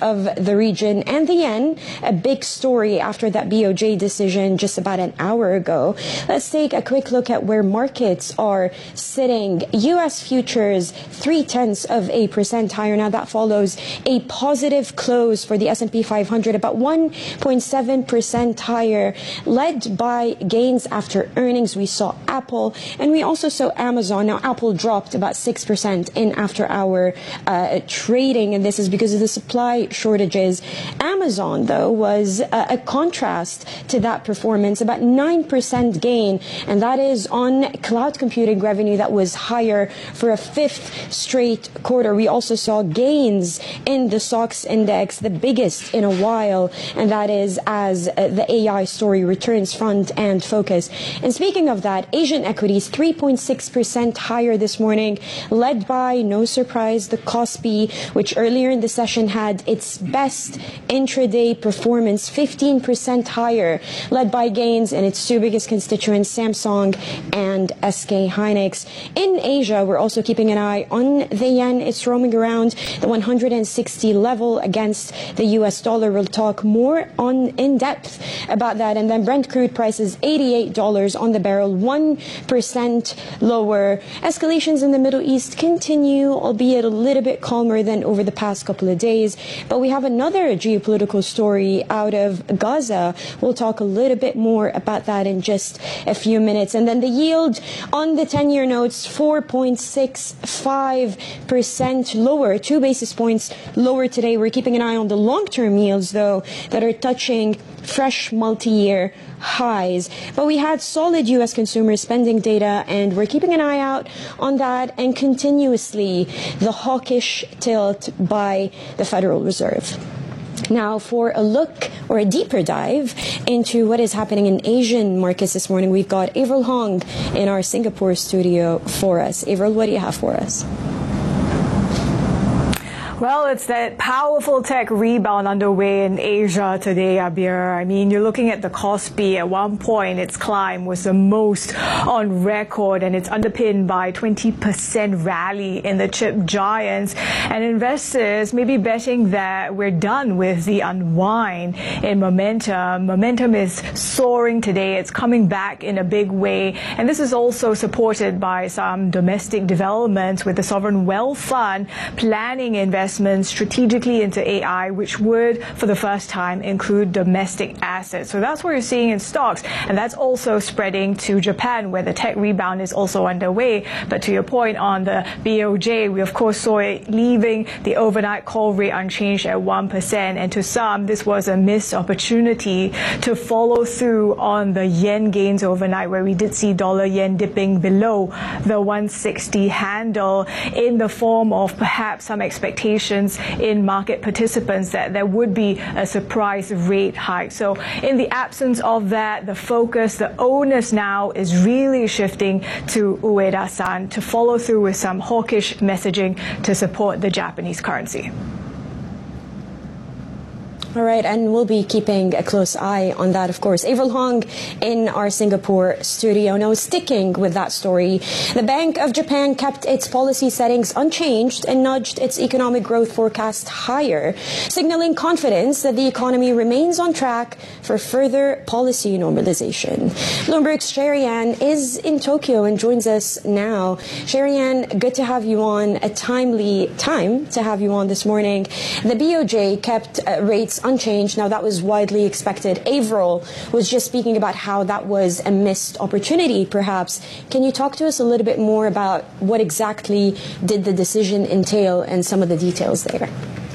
of the region. And the yen, a big story after that BOJ decision just about an hour ago. Let's take a quick look at where markets are sitting. U.S. futures 0.3% higher. Now that follows a positive close for the S&P 500, about 1.7% higher, led by gains after earnings. We saw Apple and we also saw Amazon. Now Apple dropped about 6% in after hour trading, and this is because of the supply shortages. Amazon, though, was a contrast to that performance, about 9% gain, and that is on cloud computing revenue that was higher for a fifth straight quarter. We also saw gains in the SOX index, the biggest in a while, and that is as the AI story returns front and focus. And speaking of that, Asian equities 3.6% higher this morning, led by, no surprise, the Kospi, which earlier in the session had its best intraday performance, 15% higher, led by gains in its two biggest constituents, Samsung and SK Hynix. In Asia, we're also keeping an eye on the yen. It's roaming around the 160 level against the US dollar. We'll talk more in depth about that. And then Brent crude prices $88 on the barrel, 1% lower. Escalations in the Middle East continue, albeit a little bit calmer than over the past couple of days. But we have another geopolitical story out of Gaza. We'll talk a little bit more about that in just a few minutes. And then the yield on the 10-year notes, 4.65% lower, 2 basis points lower today. We're keeping an eye on the long-term yields, though, that are touching fresh multi-year highs. But we had solid U.S. consumer spending data, and we're keeping an eye out on that, and continuously the hawkish tilt by the Federal Reserve. Now, for a look or a deeper dive into what is happening in Asian markets this morning, we've got Avril Hong in our Singapore studio for us. Avril, what do you have for us? Well, it's that powerful tech rebound underway in Asia today, Abir. I mean, you're looking at the Kospi. At one point, its climb was the most on record, and it's underpinned by 20% rally in the chip giants. And investors may be betting that we're done with the unwind in momentum. Momentum is soaring today. It's coming back in a big way. And this is also supported by some domestic developments, with the Sovereign Wealth Fund planning investments strategically into AI, which would, for the first time, include domestic assets. So that's what you're seeing in stocks. And that's also spreading to Japan, where the tech rebound is also underway. But to your point on the BOJ, we of course saw it leaving the overnight call rate unchanged at 1%. And to some, this was a missed opportunity to follow through on the yen gains overnight, where we did see dollar yen dipping below the 160 handle, in the form of perhaps some expectations in market participants that there would be a surprise rate hike. So in the absence of that, the focus, the onus now is really shifting to Ueda-san to follow through with some hawkish messaging to support the Japanese currency. All right, and we'll be keeping a close eye on that, of course. Avril Hong in our Singapore studio. Now, sticking with that story, the Bank of Japan kept its policy settings unchanged and nudged its economic growth forecast higher, signaling confidence that the economy remains on track for further policy normalization. Bloomberg's Sherry Ann is in Tokyo and joins us now. Sherry Ann, good to have you on. A timely time to have you on this morning. The BOJ kept rates unchanged. Now, that was widely expected. Avril was just speaking about how that was a missed opportunity, perhaps. Can you talk to us a little bit more about what exactly did the decision entail and some of the details there?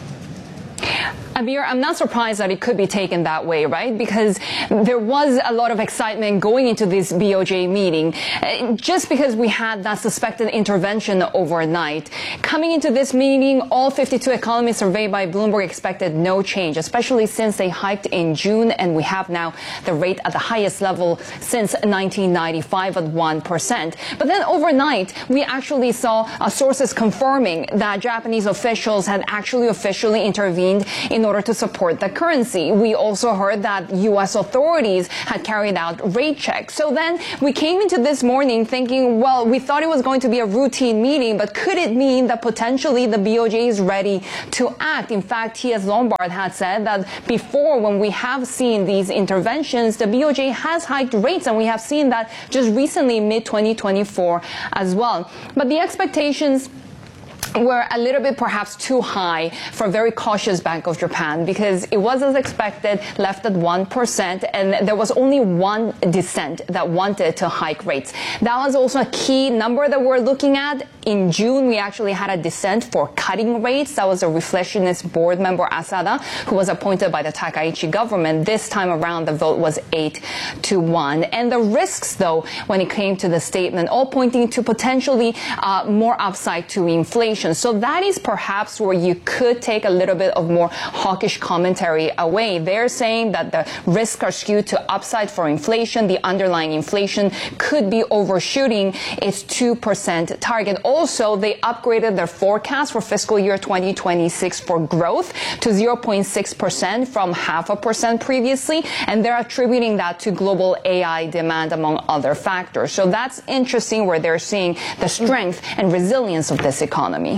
Abir, I'm not surprised that it could be taken that way, right? Because there was a lot of excitement going into this BOJ meeting, just because we had that suspected intervention overnight. Coming into this meeting, all 52 economists surveyed by Bloomberg expected no change, especially since they hiked in June, and we have now the rate at the highest level since 1995 at 1%. But then overnight, we actually saw sources confirming that Japanese officials had actually officially intervened in order to support the currency. We also heard that U.S. authorities had carried out rate checks. So then we came into this morning thinking, well, we thought it was going to be a routine meeting, but could it mean that potentially the BOJ is ready to act? In fact, T.S. Lombard had said that before, when we have seen these interventions, the BOJ has hiked rates, and we have seen that just recently, mid-2024 as well. But the expectations were a little bit perhaps too high for a very cautious Bank of Japan, because it was as expected, left at 1%, and there was only one dissent that wanted to hike rates. That was also a key number that we're looking at. In June, we actually had a dissent for cutting rates. That was a Reflexionist board member, Asada, who was appointed by the Takaichi government. This time around, the vote was 8-1. And the risks, though, when it came to the statement, all pointing to potentially more upside to inflation. So that is perhaps where you could take a little bit of more hawkish commentary away. They're saying that the risks are skewed to upside for inflation. The underlying inflation could be overshooting its 2% target. Also, they upgraded their forecast for fiscal year 2026 for growth to 0.6% from 0.5% previously, and they're attributing that to global AI demand, among other factors. So that's interesting, where they're seeing the strength and resilience of this economy.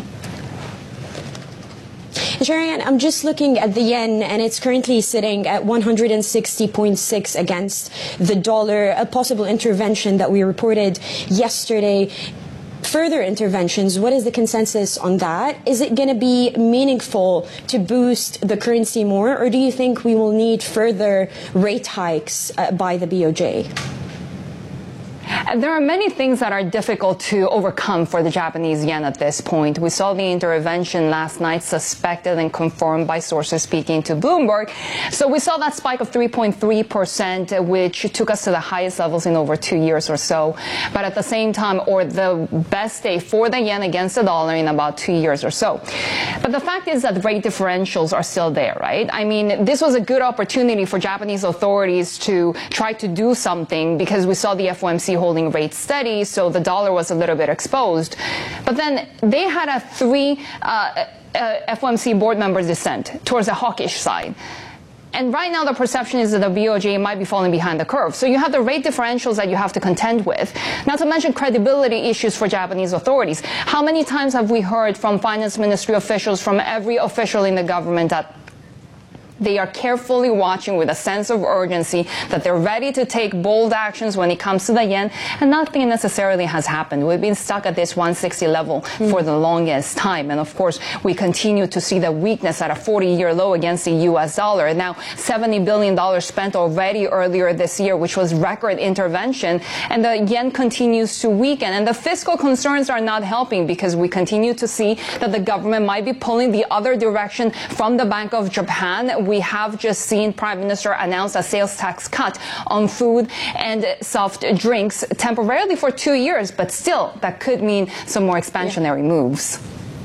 Sharian, I'm just looking at the yen, and it's currently sitting at 160.6 against the dollar. A possible intervention that we reported yesterday. Further interventions, what is the consensus on that? Is it going to be meaningful to boost the currency more, or do you think we will need further rate hikes by the BOJ? There are many things that are difficult to overcome for the Japanese yen at this point. We saw the intervention last night suspected and confirmed by sources speaking to Bloomberg. So we saw that spike of 3.3%, which took us to the highest levels in over 2 years or so. But at the same time, or the best day for the yen against the dollar in about 2 years or so. But the fact is that rate differentials are still there, right? I mean, this was a good opportunity for Japanese authorities to try to do something, because we saw the FOMC holding rates steady, so the dollar was a little bit exposed. But then they had a three FOMC board members dissent towards the hawkish side. And right now the perception is that the BOJ might be falling behind the curve. So you have the rate differentials that you have to contend with. Not to mention credibility issues for Japanese authorities. How many times have we heard from finance ministry officials, from every official in the government, that they are carefully watching with a sense of urgency, that they're ready to take bold actions when it comes to the yen, and nothing necessarily has happened. We've been stuck at this 160 level for the longest time. And of course, we continue to see the weakness at a 40-year low against the U.S. dollar. Now, $70 billion spent already earlier this year, which was record intervention, and the yen continues to weaken. And the fiscal concerns are not helping, because we continue to see that the government might be pulling the other direction from the Bank of Japan. We have just seen Prime Minister announce a sales tax cut on food and soft drinks temporarily for 2 years, but still that could mean some more expansionary moves.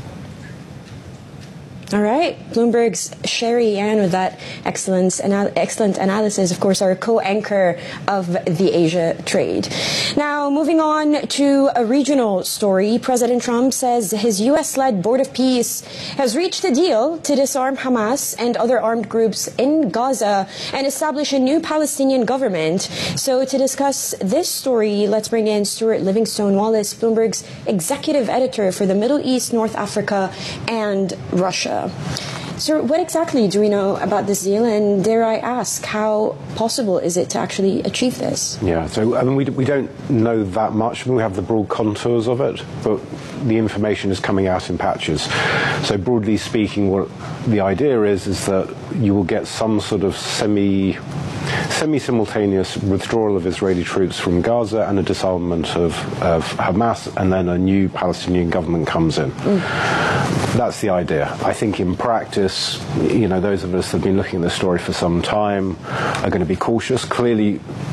All right. Bloomberg's Sherry Yan with that excellent analysis, of course, our co-anchor of the Asia trade. Now, moving on to a regional story. President Trump says his U.S.-led Board of Peace has reached a deal to disarm Hamas and other armed groups in Gaza and establish a new Palestinian government. So to discuss this story, let's bring in Stuart Livingstone-Wallace, Bloomberg's executive editor for the Middle East, North Africa, and Russia. So what exactly do we know about this deal, and dare I ask, how possible is it to actually achieve this? Yeah, so I mean, we don't know that much. We have the broad contours of it, but the information is coming out in patches. So broadly speaking, what the idea is that you will get some sort of semi-simultaneous withdrawal of Israeli troops from Gaza and a disarmament of Hamas, and then a new Palestinian government comes in. That's the idea. I think in practice, those of us that have been looking at this story for some time are going to be cautious. Clearly,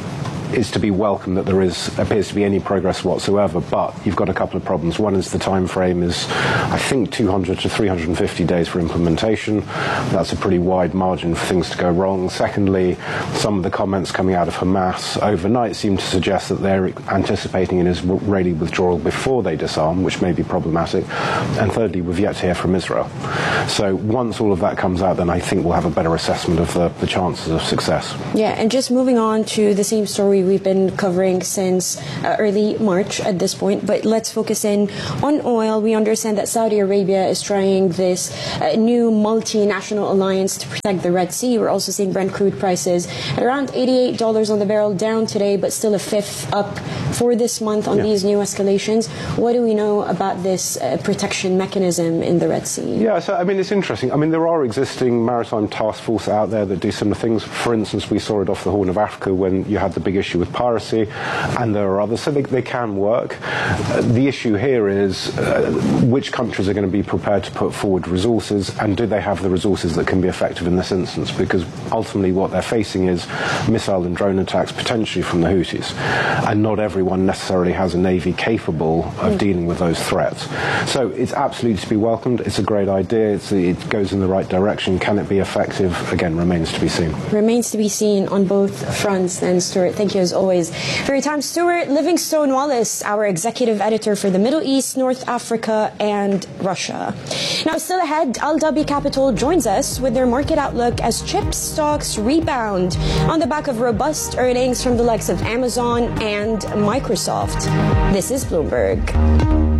is to be welcome that there appears to be any progress whatsoever, but you've got a couple of problems. One is the time frame is, I think, 200 to 350 days for implementation. That's a pretty wide margin for things to go wrong. Secondly, some of the comments coming out of Hamas overnight seem to suggest that they're anticipating an Israeli withdrawal before they disarm, which may be problematic. And thirdly, we've yet to hear from Israel. So once all of that comes out, then I think we'll have a better assessment of the chances of success. Yeah, and just moving on to the same story we've been covering since early March at this point, but let's focus in on oil. We understand that Saudi Arabia is trying this new multinational alliance to protect the Red Sea. We're also seeing Brent crude prices at around $88 on the barrel, down today, but still a fifth up for this month on these new escalations. What do we know about this protection mechanism in the Red Sea? Yeah, so I mean, it's interesting. I mean, there are existing maritime task forces out there that do similar things. For instance, we saw it off the Horn of Africa when you had the big issue with piracy, and there are others, so they can work. The issue here is which countries are going to be prepared to put forward resources, and do they have the resources that can be effective in this instance? Because ultimately what they're facing is missile and drone attacks potentially from the Houthis, and not everyone necessarily has a navy capable of dealing with those threats. So it's absolutely to be welcomed. It's a great idea. It goes in the right direction. Can it be effective? Again, remains to be seen. Remains to be seen on both fronts then, Stuart. Thank you as always for your time. Stuart Livingstone Wallace, our executive editor for the Middle East, North Africa and Russia. Now, still ahead, Al Dhabi Capital joins us with their market outlook as chip stocks rebound on the back of robust earnings from the likes of Amazon and Microsoft. This is Bloomberg.